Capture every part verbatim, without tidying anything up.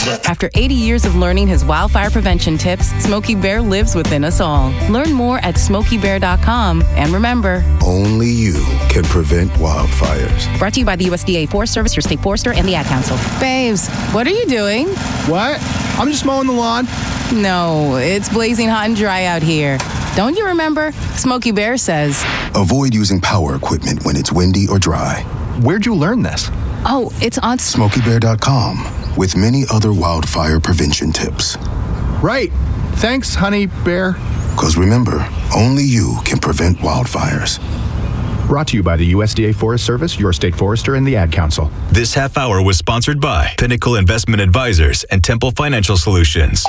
After eighty years of learning his wildfire prevention tips, Smokey Bear lives within us all. Learn more at smokey bear dot com. And remember, only you can prevent wildfires. Brought to you by the U S D A Forest Service, your state forester, and the Ad Council. Babes, what are you doing? What? I'm just mowing the lawn. No, it's blazing hot and dry out here. Don't you remember? Smokey Bear says, avoid using power equipment when it's windy or dry. Where'd you learn this? Oh, it's on smokey bear dot com with many other wildfire prevention tips. Right. Thanks, honey bear. Because remember, only you can prevent wildfires. Brought to you by the U S D A Forest Service, your state forester, and the Ad Council. This half hour was sponsored by Pinnacle Investment Advisors and Temple Financial Solutions.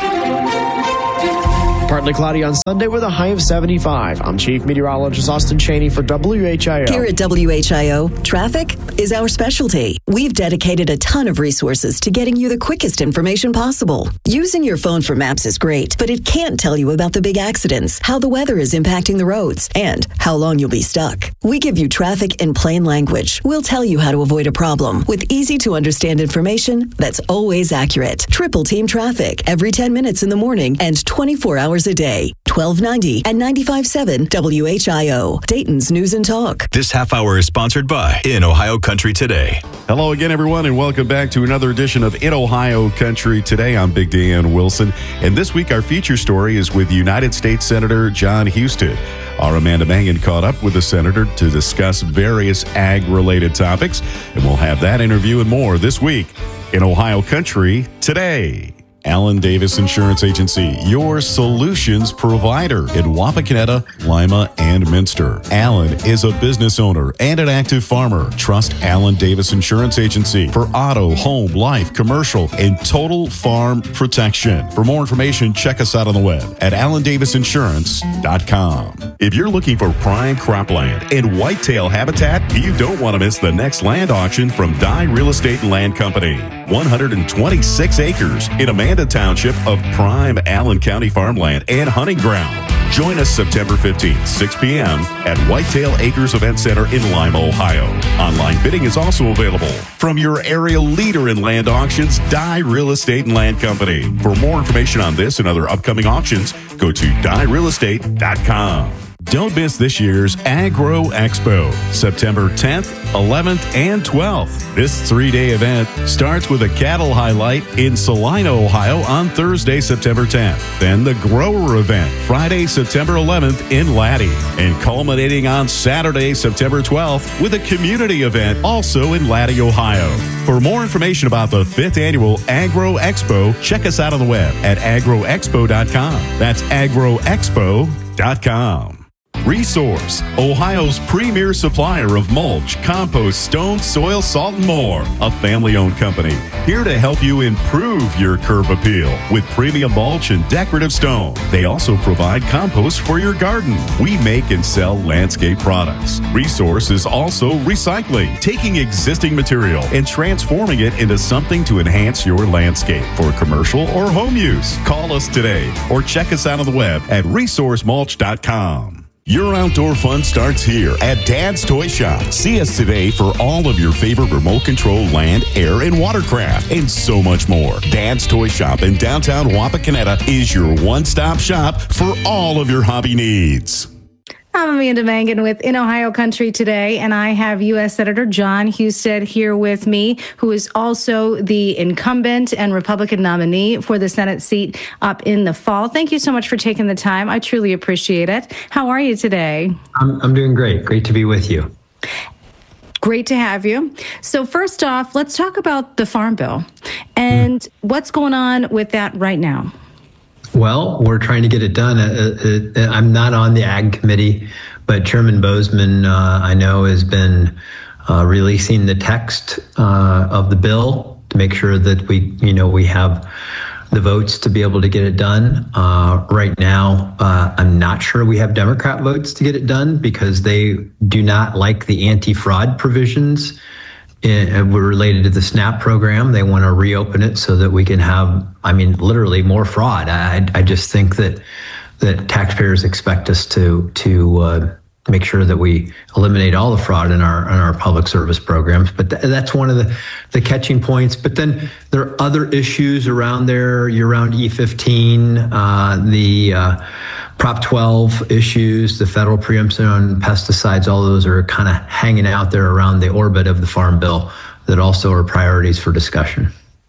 Partly cloudy on Sunday with a high of seventy-five. I'm Chief Meteorologist Austin Cheney for W H I O. Here at W H I O, traffic is our specialty. We've dedicated a ton of resources to getting you the quickest information possible. Using your phone for maps is great, but it can't tell you about the big accidents, how the weather is impacting the roads, and how long you'll be stuck. We give you traffic in plain language. We'll tell you how to avoid a problem with easy-to-understand information that's always accurate. Triple Team Traffic every ten minutes in the morning and twenty-four hours a day. twelve ninety and ninety-five point seven W H I O, Dayton's News and Talk. This half hour is sponsored by In Ohio Country Today. Hello again, everyone, and welcome back to another edition of In Ohio Country Today. I'm Big Dan Wilson, and this week our feature story is with United States Senator Jon Husted. Our Amanda Mangan caught up with the senator to discuss various ag-related topics, and we'll have that interview and more this week in Ohio Country Today. Alan Davis Insurance Agency, your solutions provider in Wapakoneta, Lima, and Minster. Alan is a business owner and an active farmer. Trust Alan Davis Insurance Agency for auto, home, life, commercial, and total farm protection. For more information, check us out on the web at alan davis insurance dot com. If you're looking for prime cropland and whitetail habitat, you don't want to miss the next land auction from Dye Real Estate and Land Company. one hundred twenty-six acres in Amanda Township of prime Allen County farmland and hunting ground. Join us September fifteenth, six p.m. at Whitetail Acres Event Center in Lima, Ohio. Online bidding is also available from your area leader in land auctions, Dye Real Estate and Land Company. For more information on this and other upcoming auctions, go to dye real estate dot com. Don't miss this year's Agro Expo, September tenth, eleventh, and twelfth. This three-day event starts with a cattle highlight in Salina, Ohio on Thursday, September tenth. Then the grower event, Friday, September eleventh in Laddie. And culminating on Saturday, September twelfth with a community event also in Laddie, Ohio. For more information about the fifth annual Agro Expo, check us out on the web at agro expo dot com. That's agro expo dot com. Resource, Ohio's premier supplier of mulch, compost, stone, soil, salt, and more. A family-owned company here to help you improve your curb appeal with premium mulch and decorative stone. They also provide compost for your garden. We make and sell landscape products. Resource is also recycling, taking existing material and transforming it into something to enhance your landscape for commercial or home use. Call us today or check us out on the web at resource mulch dot com. Your outdoor fun starts here at Dad's Toy Shop. See us today for all of your favorite remote control land, air, and watercraft, and so much more. Dad's Toy Shop in downtown Wapakoneta is your one-stop shop for all of your hobby needs. I'm Amanda Mangan with In Ohio Country Today, and I have U S Senator Jon Husted here with me, who is also the incumbent and Republican nominee for the Senate seat up in the fall. Thank you so much for taking the time. I truly appreciate it. How are you today? I'm, I'm doing great. Great to be with you. Great to have you. So first off, let's talk about the Farm Bill and mm. what's going on with that right now. Well, we're trying to get it done. Uh, uh, I'm not on the Ag Committee, but Chairman Bozeman, uh, I know, has been uh, releasing the text uh, of the bill to make sure that we, you know, we have the votes to be able to get it done. Uh, right now, uh, I'm not sure we have Democrat votes to get it done because they do not like the anti-fraud provisions in, were related to the SNAP program. They want to reopen it so that we can have, I mean, literally more fraud. I, I just think that that taxpayers expect us to to uh, make sure that we eliminate all the fraud in our in our public service programs. But th- that's one of the, the catching points. But then there are other issues around there, year-round E fifteen, uh, the uh, Prop twelve issues, the federal preemption on pesticides. All those are kind of hanging out there around the orbit of the Farm Bill that also are priorities for discussion.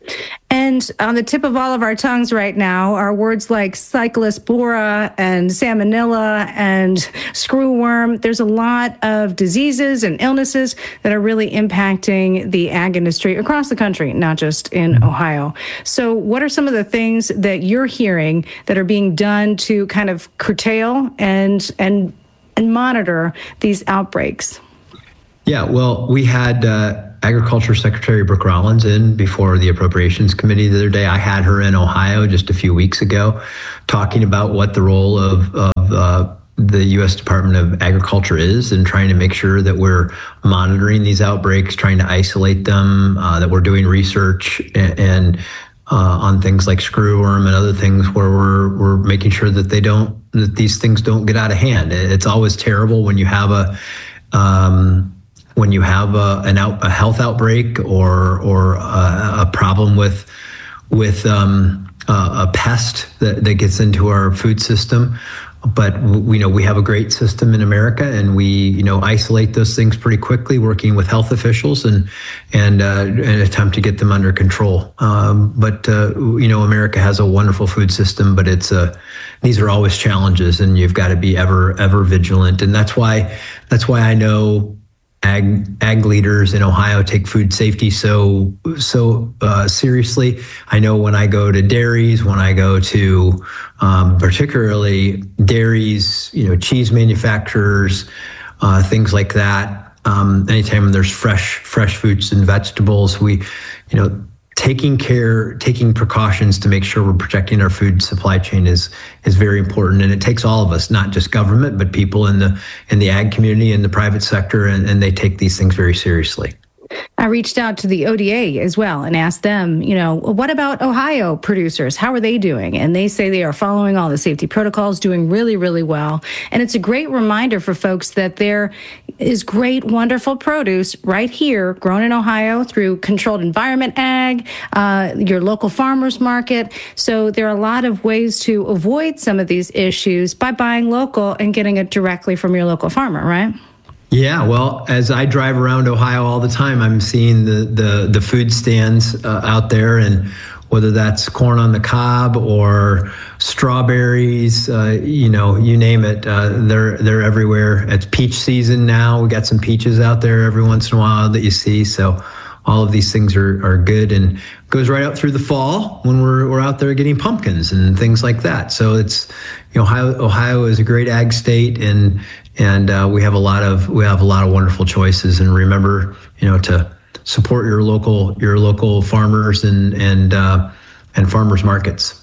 And on the tip of all of our tongues right now are words like cyclospora and salmonella and screwworm. There's a lot of diseases and illnesses that are really impacting the ag industry across the country, not just in Ohio. So what are some of the things that you're hearing that are being done to kind of curtail and and and monitor these outbreaks? Yeah, well, we had uh, Agriculture Secretary Brooke Rollins in before the Appropriations Committee the other day. I had her in Ohio just a few weeks ago talking about what the role of, of uh, the U S Department of Agriculture is in trying to make sure that we're monitoring these outbreaks, trying to isolate them, uh, that we're doing research and, and uh, on things like screwworm and other things where we're we're making sure that they don't that these things don't get out of hand. It's always terrible when you have a um, when you have a, an out, a health outbreak or or a, a problem with with um, a, a pest that, that gets into our food system. But we know we have a great system in America, and we you know isolate those things pretty quickly, working with health officials and and uh, and attempt to get them under control. Um, but uh, you know America has a wonderful food system, but it's a these are always challenges, and you've got to be ever ever vigilant. And that's why that's why I know ag ag leaders in Ohio take food safety so so uh, seriously. I know when I go to dairies, when I go to um, particularly dairies, you know, cheese manufacturers, uh, things like that. Um, anytime there's fresh fresh fruits and vegetables, we, you know, taking care, taking precautions to make sure we're protecting our food supply chain is is very important. And it takes all of us, not just government, but people in the in the ag community and the private sector, and, and they take these things very seriously. I reached out to the O D A as well and asked them, you know, what about Ohio producers? How are they doing? And they say they are following all the safety protocols, doing really, really well. And it's a great reminder for folks that there is great, wonderful produce right here, grown in Ohio through controlled environment ag, uh, your local farmers market. So there are a lot of ways to avoid some of these issues by buying local and getting it directly from your local farmer, right? Yeah, well, as I drive around Ohio all the time, I'm seeing the the, the food stands uh, out there, and whether that's corn on the cob or strawberries, uh, you know, you name it, uh, they're they're everywhere. It's peach season now. We got some peaches out there every once in a while that you see. So all of these things are, are good, and goes right out through the fall when we're we're out there getting pumpkins and things like that. So it's, you know, Ohio, Ohio is a great ag state, and and uh, we have a lot of we have a lot of wonderful choices. And remember, you know, to support your local your local farmers and and uh, and farmers markets.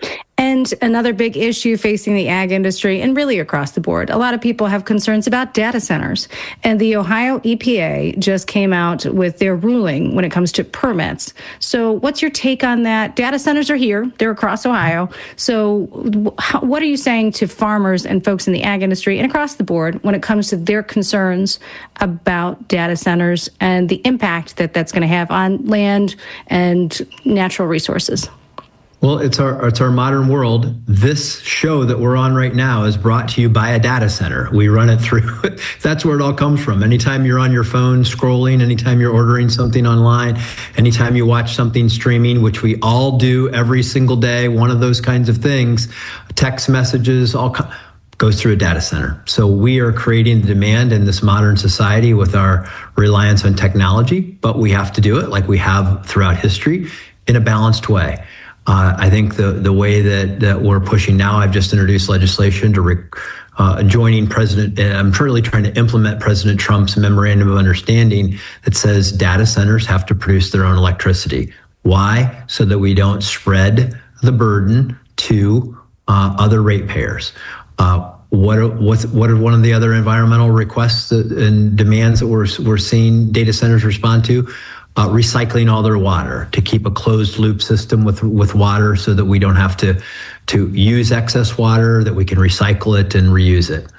And another big issue facing the ag industry and really across the board, a lot of people have concerns about data centers. And the Ohio E P A just came out with their ruling when it comes to permits. So what's your take on that? Data centers are here. They're across Ohio. So what are you saying to farmers and folks in the ag industry and across the board when it comes to their concerns about data centers and the impact that that's going to have on land and natural resources? Well, it's our it's our modern world. This show that we're on right now is brought to you by a data center. We run it through. That's where it all comes from. Anytime you're on your phone scrolling, anytime you're ordering something online, anytime you watch something streaming, which we all do every single day, one of those kinds of things, text messages, all co- goes through a data center. So we are creating the demand in this modern society with our reliance on technology, but we have to do it like we have throughout history in a balanced way. Uh, I think the the way that, that we're pushing now, I've just introduced legislation to re, uh, joining President, and I'm really trying to implement President Trump's memorandum of understanding that says data centers have to produce their own electricity. Why? So that we don't spread the burden to uh, other ratepayers. Uh, what are, what's, what are one of the other environmental requests that, and demands that we're we're seeing data centers respond to? Uh, recycling all their water, to keep a closed loop system with with water so that we don't have to to use excess water, that we can recycle it and reuse it.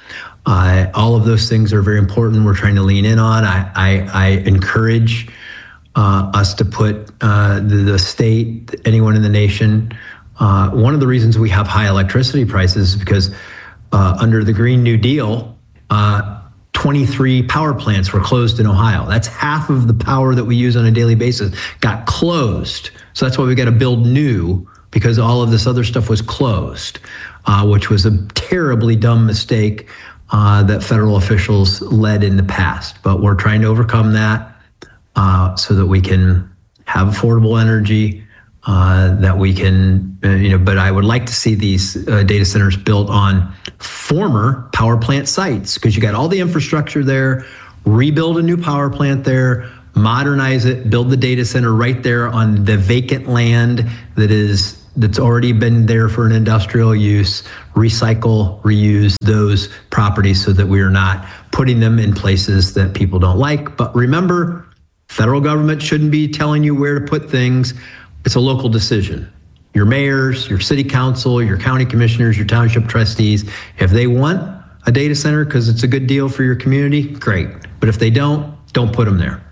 Uh, all of those things are very important. We're trying to lean in on. I, I, I encourage uh, us to put uh, the, the state, anyone in the nation. Uh, one of the reasons we have high electricity prices is because uh, under the Green New Deal, uh, twenty-three power plants were closed in Ohio. That's half of the power that we use on a daily basis got closed. So that's why we got to build new, because all of this other stuff was closed, uh, which was a terribly dumb mistake uh, that federal officials led in the past. But we're trying to overcome that uh, so that we can have affordable energy, uh, that we can, uh, you know, but I would like to see these uh, data centers built on former power plant sites, because you got all the infrastructure there, rebuild a new power plant there, modernize it, build the data center right there on the vacant land that is that's already been there for an industrial use, recycle, reuse those properties so that we are not putting them in places that people don't like. But remember, federal government shouldn't be telling you where to put things. It's a local decision. Your mayors, your city council, your county commissioners, your township trustees, if they want a data center because it's a good deal for your community, great. But if they don't, don't put them there.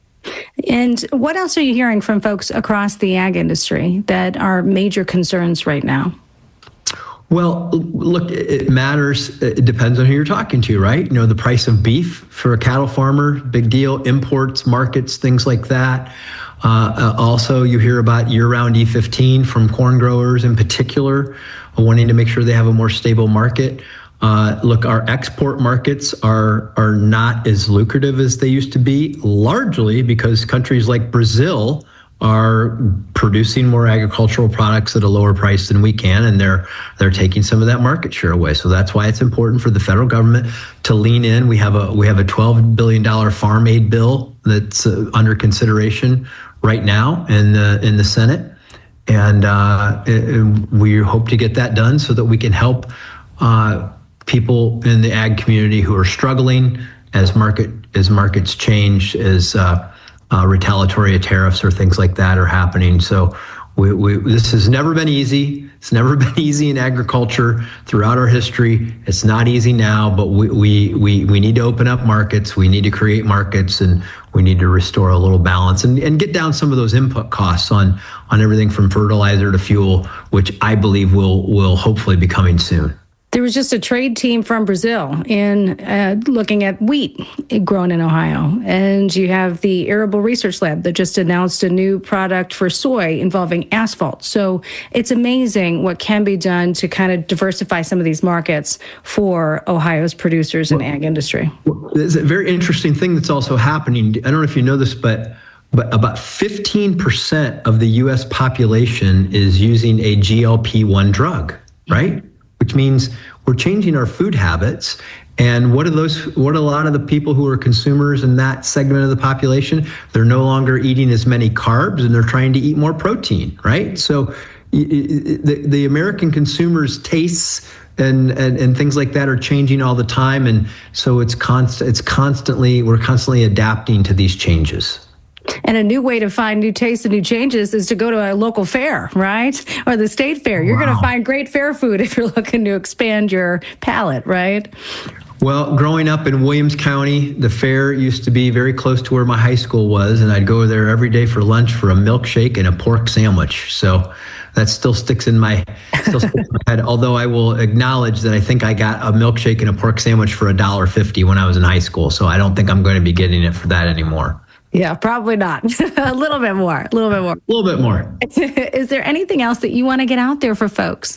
And what else are you hearing from folks across the ag industry that are major concerns right now? Well, look, it matters. It depends on who you're talking to, right? You know, the price of beef for a cattle farmer, big deal. Imports, markets, things like that. Uh, also, you hear about year-round E fifteen from corn growers in particular, wanting to make sure they have a more stable market. Uh, look, our export markets are are not as lucrative as they used to be, largely because countries like Brazil are producing more agricultural products at a lower price than we can, and they're they're taking some of that market share away. So that's why it's important for the federal government to lean in. We have a we have a twelve billion dollars farm aid bill that's uh, under consideration right now in the in the Senate, and uh, it, we hope to get that done so that we can help uh, people in the ag community who are struggling as market as markets change, as uh, uh, retaliatory tariffs or things like that are happening. So we, we, this has never been easy. It's never been easy in agriculture throughout our history. It's not easy now, but we, we, we, we need to open up markets. We need to create markets, and we need to restore a little balance and, and get down some of those input costs on, on everything from fertilizer to fuel, which I believe will, will hopefully be coming soon. There was just a trade team from Brazil in uh, looking at wheat grown in Ohio. And you have the Arable Research Lab that just announced a new product for soy involving asphalt. So it's amazing what can be done to kind of diversify some of these markets for Ohio's producers and ag industry. There's a very interesting thing that's also happening. I don't know if you know this, but but about fifteen percent of the U S population is using a G L P one drug, right? Which means we're changing our food habits. And what are those, what are a lot of the people who are consumers in that segment of the population? They're no longer eating as many carbs, and they're trying to eat more protein, right? So the, the American consumers' tastes and, and, and things like that are changing all the time. And so it's constant, it's constantly, we're constantly adapting to these changes. And a new way to find new tastes and new changes is to go to a local fair, right? Or the state fair. You're wow. going to find great fair food if you're looking to expand your palate, right? Well, growing up in Williams County, the fair used to be very close to where my high school was, and I'd go there every day for lunch for a milkshake and a pork sandwich. So that still sticks in my, still sticks in my head. Although I will acknowledge that I think I got a milkshake and a pork sandwich for a dollar fifty when I was in high school. So I don't think I'm going to be getting it for that anymore. Yeah, probably not. A little bit more, a little bit more. A little bit more. Is there anything else that you want to get out there for folks?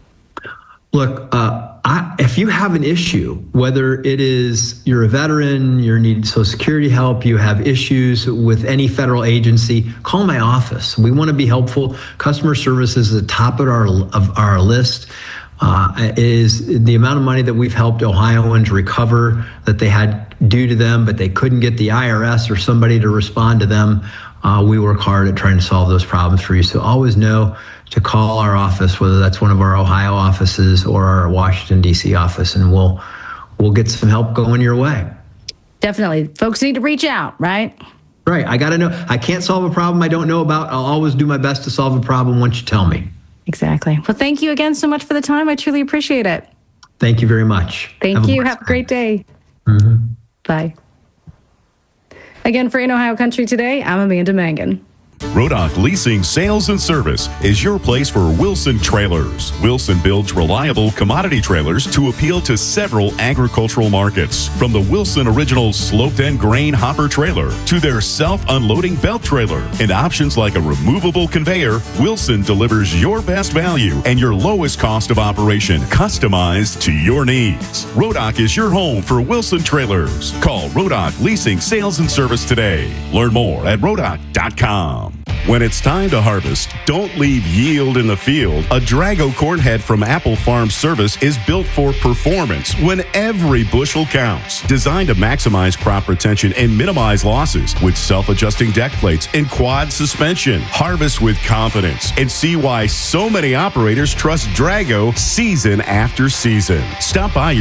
Look, uh, I, if you have an issue, whether it is you're a veteran, you need Social Security help, you have issues with any federal agency, call my office. We want to be helpful. Customer service is the top of our of our list. Uh, is the amount of money that we've helped Ohioans recover that they had due to them, but they couldn't get the I R S or somebody to respond to them. Uh, we work hard at trying to solve those problems for you. So always know to call our office, whether that's one of our Ohio offices or our Washington, D C office, and we'll we'll get some help going your way. Definitely. Folks need to reach out, right? Right. I got to know. I can't solve a problem I don't know about. I'll always do my best to solve a problem once you tell me. Exactly. Well, thank you again so much for the time. I truly appreciate it. Thank you very much. Thank Have you. A Have a great day. Mm-hmm. Bye. Again, for In Ohio Country Today, I'm Amanda Mangan. Rodock Leasing Sales and Service is your place for Wilson Trailers. Wilson builds reliable commodity trailers to appeal to several agricultural markets. From the Wilson Original Sloped End Grain Hopper Trailer to their self-unloading belt trailer and options like a removable conveyor, Wilson delivers your best value and your lowest cost of operation, customized to your needs. Rodock is your home for Wilson Trailers. Call Rodock Leasing Sales and Service today. Learn more at rodock dot com. When it's time to harvest, don't leave yield in the field. A Drago corn head from Apple Farm Service is built for performance when every bushel counts. Designed to maximize crop retention and minimize losses with self-adjusting deck plates and quad suspension. Harvest with confidence and see why so many operators trust Drago season after season. Stop by your